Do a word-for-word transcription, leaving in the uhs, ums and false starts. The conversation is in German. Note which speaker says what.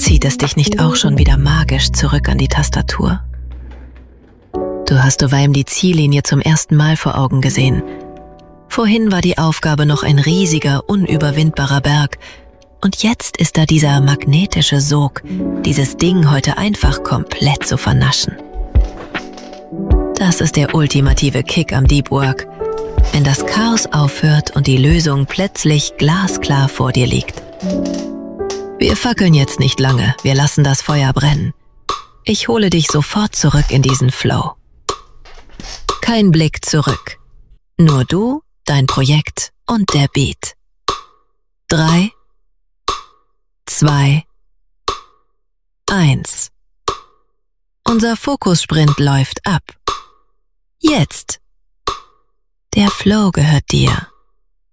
Speaker 1: Zieht es dich nicht auch schon wieder magisch zurück an die Tastatur? Du hast zuweilen die Ziellinie zum ersten Mal vor Augen gesehen. Vorhin war die Aufgabe noch ein riesiger, unüberwindbarer Berg. Und jetzt ist da dieser magnetische Sog, dieses Ding heute einfach komplett zu vernaschen. Das ist der ultimative Kick am Deep Work, wenn das Chaos aufhört und die Lösung plötzlich glasklar vor dir liegt. Wir fackeln jetzt nicht lange, wir lassen das Feuer brennen. Ich hole dich sofort zurück in diesen Flow. Kein Blick zurück. Nur du, dein Projekt und der Beat. Drei, zwei, eins. Unser Fokussprint läuft ab. Jetzt. Der Flow gehört dir.